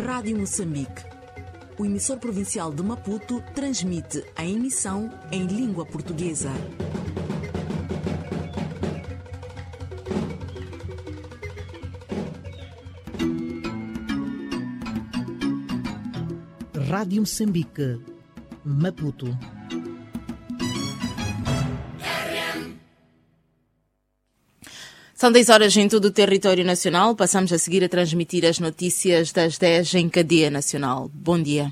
Rádio Moçambique. O emissor provincial de Maputo transmite a emissão em língua portuguesa. Rádio Moçambique, Maputo. São 10 horas em todo o território nacional. Passamos a seguir a transmitir as notícias das 10 em cadeia nacional. Bom dia.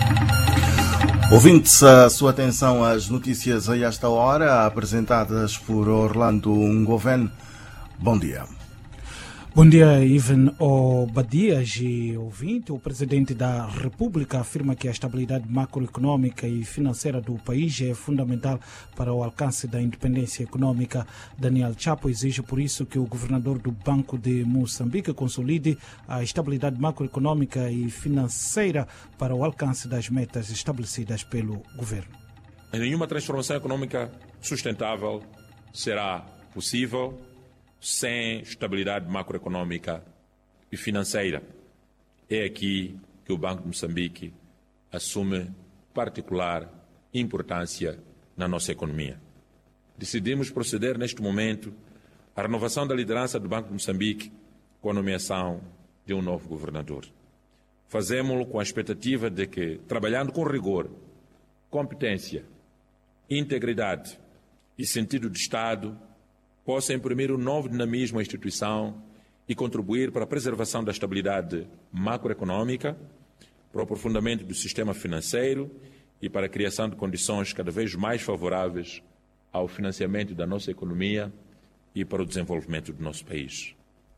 Ouvintes, a sua atenção às notícias a esta hora, apresentadas por Orlando Ngoven. Bom dia. Bom dia, Ivan Obadias e ouvinte. O presidente da República afirma que a estabilidade macroeconômica e financeira do país é fundamental para o alcance da independência econômica. Daniel Chapo exige por isso que o governador do Banco de Moçambique consolide a estabilidade macroeconômica e financeira para o alcance das metas estabelecidas pelo governo. Nenhuma transformação econômica sustentável será possível sem estabilidade macroeconômica e financeira. É aqui que o Banco de Moçambique assume particular importância na nossa economia. Decidimos proceder neste momento à renovação da liderança do Banco de Moçambique com a nomeação de um novo governador. Fazemos-lo com a expectativa de que, trabalhando com rigor, competência, integridade e sentido de Estado, possa imprimir um novo dinamismo à instituição e contribuir para a preservação da estabilidade macroeconômica, para o aprofundamento do sistema financeiro e para a criação de condições cada vez mais favoráveis ao financiamento da nossa economia e para o desenvolvimento do nosso país.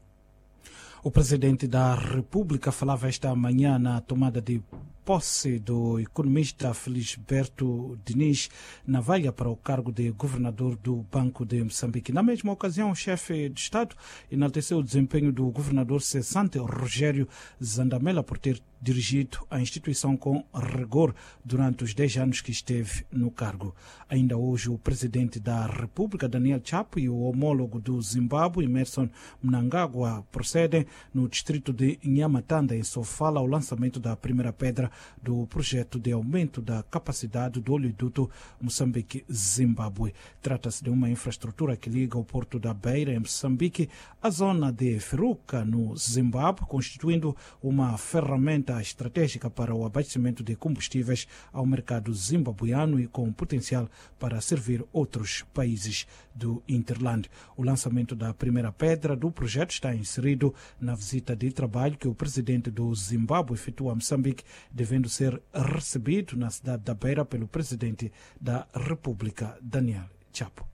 O presidente da República falava esta manhã na tomada de posse do economista Felisberto Diniz Navalha para o cargo de governador do Banco de Moçambique. Na mesma ocasião, o chefe de Estado enalteceu o desempenho do governador cessante Rogério Zandamela por ter dirigido a instituição com rigor durante os 10 anos que esteve no cargo. Ainda hoje, o presidente da República, Daniel Chapo, e o homólogo do Zimbábue, Emmerson Mnangagwa, procedem no distrito de Nhamatanda, em Sofala, ao lançamento da primeira pedra do projeto de aumento da capacidade do oleoduto Moçambique-Zimbábue. Trata-se de uma infraestrutura que liga o Porto da Beira, em Moçambique, à zona de Feruca, no Zimbábue, constituindo uma ferramenta estratégica para o abastecimento de combustíveis ao mercado zimbabuiano e com potencial para servir outros países do Interland. O lançamento da primeira pedra do projeto está inserido na visita de trabalho que o presidente do Zimbábue efetua a Moçambique, devendo ser recebido na cidade da Beira pelo presidente da República, Daniel Chapo.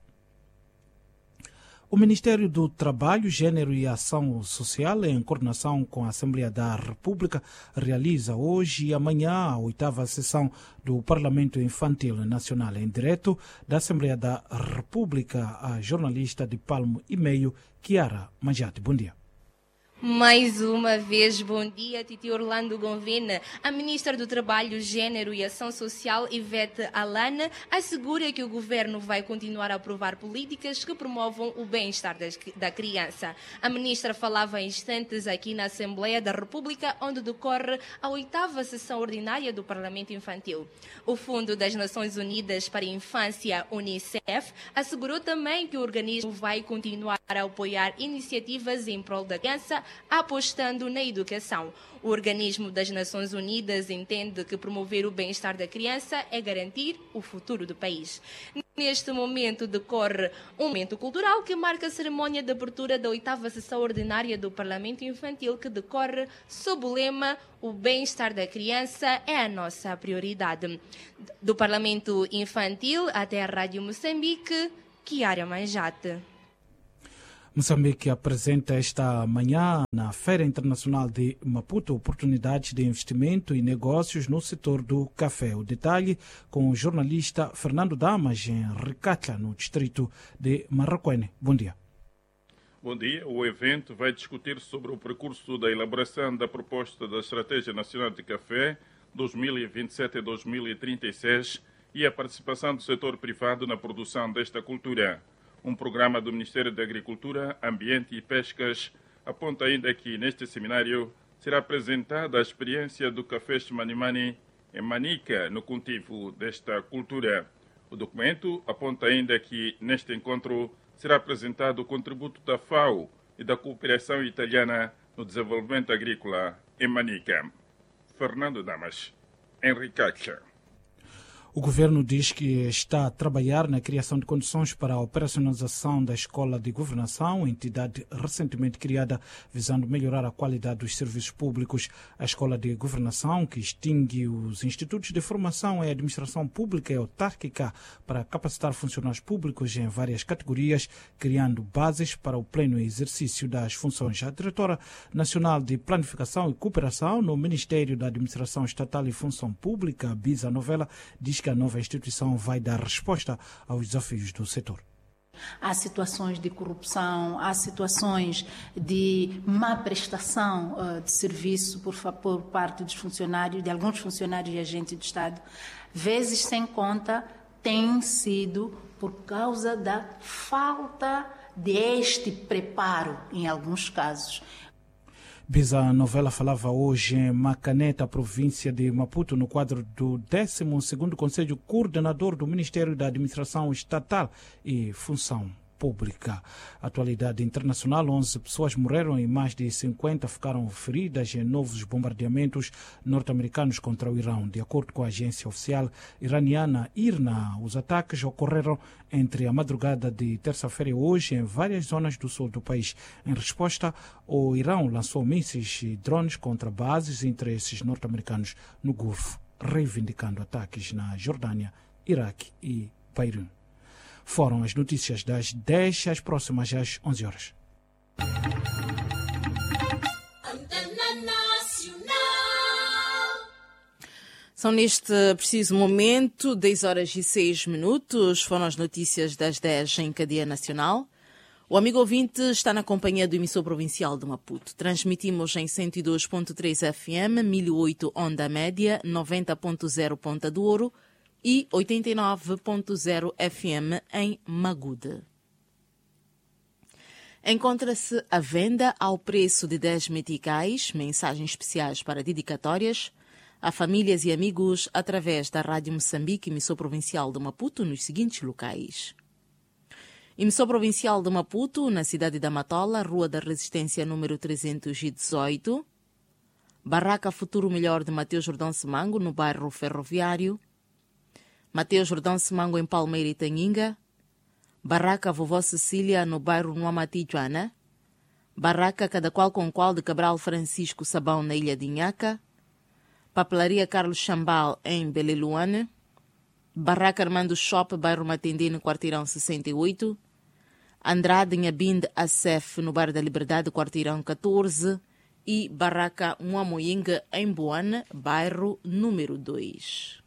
O Ministério do Trabalho, Gênero e Ação Social, em coordenação com a Assembleia da República, realiza hoje e amanhã a 8ª sessão do Parlamento Infantil Nacional. Em direto da Assembleia da República, a jornalista de Palmo e Meio, Kiara Majate. Bom dia. Mais uma vez, bom dia, Titi Orlando Gonvena. A ministra do Trabalho, Gênero e Ação Social, Ivete Alana, assegura que o governo vai continuar a aprovar políticas que promovam o bem-estar da criança. A ministra falava há instantes aqui na Assembleia da República, onde decorre a 8ª sessão ordinária do Parlamento Infantil. O Fundo das Nações Unidas para a Infância, UNICEF, assegurou também que o organismo vai continuar a apoiar iniciativas em prol da criança, apostando na educação. O organismo das Nações Unidas entende que promover o bem-estar da criança é garantir o futuro do país. Neste momento decorre um momento cultural que marca a cerimónia de abertura da 8ª sessão ordinária do Parlamento Infantil, que decorre sob o lema "O bem-estar da criança é a nossa prioridade". Do Parlamento Infantil até a Rádio Moçambique, Kiara Manjate. Moçambique apresenta esta manhã, na Feira Internacional de Maputo, oportunidades de investimento e negócios no setor do café. O detalhe com o jornalista Fernando Damas, em Ricatla, no distrito de Marraquene. Bom dia. Bom dia. O evento vai discutir sobre o percurso da elaboração da proposta da Estratégia Nacional de Café 2027-2036 e a participação do setor privado na produção desta cultura. Um programa do Ministério da Agricultura, Ambiente e Pescas aponta ainda que neste seminário será apresentada a experiência do café Chimanimani em Manica, no cultivo desta cultura. O documento aponta ainda que, neste encontro, será apresentado o contributo da FAO e da cooperação italiana no desenvolvimento agrícola em Manica. Fernando Damas, Henrique Cacha. O governo diz que está a trabalhar na criação de condições para a operacionalização da Escola de Governação, entidade recentemente criada visando melhorar a qualidade dos serviços públicos. A Escola de Governação, que extingue os institutos de formação em administração pública e autárquica para capacitar funcionários públicos em várias categorias, criando bases para o pleno exercício das funções. A diretora nacional de Planificação e Cooperação no Ministério da Administração Estatal e Função Pública, Bisa Novela, diz que a nova instituição vai dar resposta aos desafios do setor. Há situações de corrupção, há situações de má prestação de serviço por parte dos funcionários, de alguns funcionários e agentes do Estado. Vezes sem conta, tem sido por causa da falta deste preparo, em alguns casos. Bisa Novela falava hoje em Macaneta, província de Maputo, no quadro do 12º Conselho Coordenador do Ministério da Administração Estatal e Função Pública. Atualidade internacional: 11 pessoas morreram e mais de 50 ficaram feridas em novos bombardeamentos norte-americanos contra o Irão. De acordo com a agência oficial iraniana IRNA, os ataques ocorreram entre a madrugada de terça-feira e hoje em várias zonas do sul do país. Em resposta, o Irão lançou mísseis e drones contra bases e interesses norte-americanos no Golfo, reivindicando ataques na Jordânia, Iraque e Beirute. Foram as notícias das 10 às próximas às 11 horas. São neste preciso momento 10 horas e 6 minutos. Foram as notícias das 10 em cadeia nacional. O amigo ouvinte está na companhia do emissor provincial de Maputo. Transmitimos em 102.3 FM, 1008 onda média, 90.0 Ponta do Ouro e 89.0 FM em Magude. Encontra-se à venda ao preço de 10 meticais, mensagens especiais para dedicatórias a famílias e amigos através da Rádio Moçambique, emissor provincial de Maputo, nos seguintes locais. Emissor provincial de Maputo, na cidade da Matola, Rua da Resistência, número 318. Barraca Futuro Melhor de Mateus Jordão Semango, no bairro Ferroviário. Mateus Jordão Semango, em Palmeira e Tanhinga. Barraca Vovó Cecília, no bairro Nuamati Joana. Barraca Cada Qual com Qual de Cabral Francisco Sabão, na Ilha de Inhaca. Papelaria Carlos Chambal, em Beleluane. Barraca Armando Shop, bairro Matendê, no quarteirão 68. Andrade Nhabind Acef, no bairro da Liberdade, quarteirão 14. E Barraca Muamoyinga, em Boane, bairro número 2.